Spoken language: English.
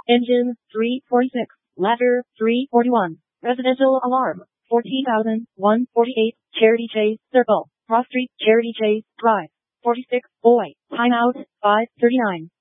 Engine 346. Ladder 341. Residential alarm 14,148. Charity Chase Circle. Cross Street, Charity Chase Drive. 46. Boy. Timeout 5:39.